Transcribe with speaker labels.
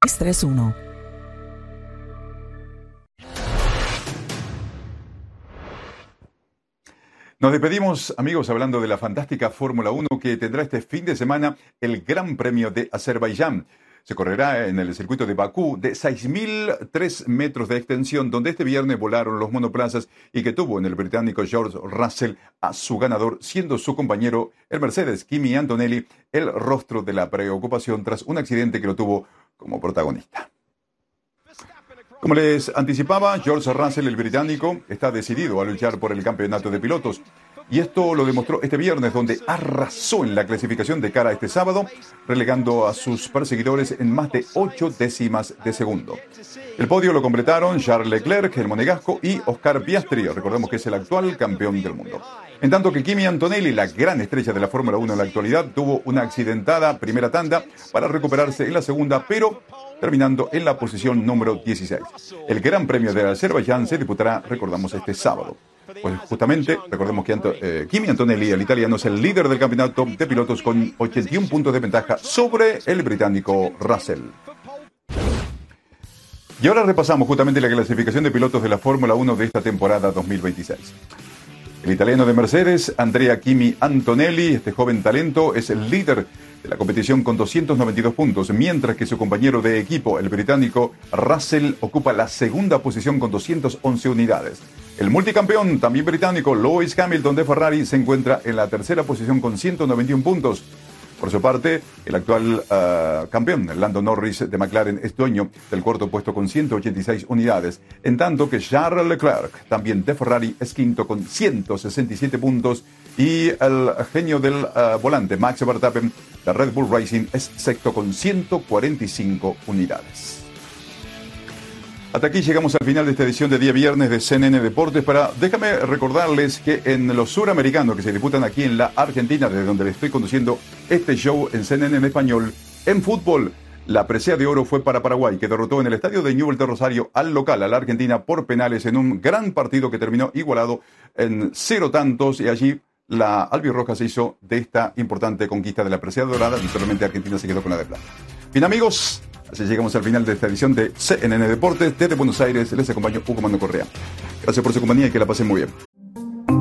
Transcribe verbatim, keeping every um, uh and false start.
Speaker 1: tres uno.
Speaker 2: Nos despedimos, amigos, hablando de la fantástica Fórmula uno que tendrá este fin de semana el Gran Premio de Azerbaiyán. Se correrá en el circuito de Bakú de seis mil tres metros de extensión, donde este viernes volaron los monoplazas y que tuvo en el británico George Russell a su ganador, siendo su compañero, el Mercedes Kimi Antonelli, el rostro de la preocupación tras un accidente que lo tuvo como protagonista. Como les anticipaba, George Russell, el británico, está decidido a luchar por el campeonato de pilotos. Y esto lo demostró este viernes, donde arrasó en la clasificación de cara a este sábado, relegando a sus perseguidores en más de ocho décimas de segundo. El podio lo completaron Charles Leclerc, el monegasco, y Oscar Piastri, recordemos que es el actual campeón del mundo. En tanto que Kimi Antonelli, la gran estrella de la Fórmula uno en la actualidad, tuvo una accidentada primera tanda para recuperarse en la segunda, pero terminando en la posición número dieciséis. El Gran Premio de Azerbaiyán se disputará, recordamos, este sábado. Pues justamente, recordemos que Anto, eh, Kimi Antonelli, el italiano, es el líder del campeonato de pilotos con ochenta y un puntos de ventaja sobre el británico Russell. Y ahora repasamos justamente la clasificación de pilotos de la Fórmula uno de esta temporada dos mil veintiséis. El italiano de Mercedes, Andrea Kimi Antonelli, este joven talento, es el líder de la competición con doscientos noventa y dos puntos, mientras que su compañero de equipo, el británico Russell, ocupa la segunda posición con doscientas once unidades. El multicampeón, también británico, Lewis Hamilton de Ferrari, se encuentra en la tercera posición con ciento noventa y un puntos. Por su parte, el actual uh, campeón, Lando Norris de McLaren, es dueño del cuarto puesto con ciento ochenta y seis unidades, en tanto que Charles Leclerc, también de Ferrari, es quinto con ciento sesenta y siete puntos, y el genio del uh, volante, Max Verstappen, de Red Bull Racing, es sexto con ciento cuarenta y cinco unidades. Hasta aquí llegamos al final de esta edición de día viernes de C N N Deportes. Para, déjame recordarles que en los suramericanos que se disputan aquí en la Argentina, desde donde le estoy conduciendo este show en C N N en español, en fútbol, la presea de oro fue para Paraguay, que derrotó en el estadio de Newell's de Rosario al local, a la Argentina, por penales en un gran partido que terminó igualado en cero tantos, y allí la albirroja se hizo de esta importante conquista de la presea dorada y solamente Argentina se quedó con la de plata. Bien, amigos, así llegamos al final de esta edición de C N N Deportes. Desde Buenos Aires les acompañó Hugo Mando Correa. Gracias por su compañía y que la pasen muy bien.